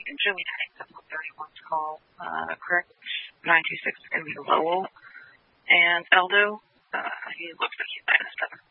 usually takes about 31 to call, correct? 926 is going to be Lowell. And Eldo, he looks like he's -7.